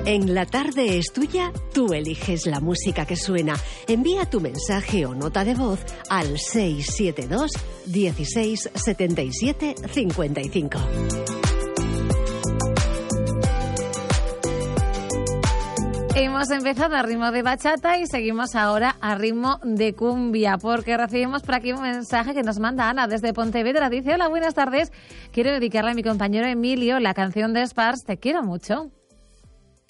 En La Tarde es Tuya, tú eliges la música que suena. Envía tu mensaje o nota de voz al 672 16 77 55. Hemos empezado a ritmo de bachata y seguimos ahora a ritmo de cumbia, porque recibimos por aquí un mensaje que nos manda Ana desde Pontevedra. Dice: hola, buenas tardes. Quiero dedicarle a mi compañero Emilio la canción de Spars, Te quiero mucho.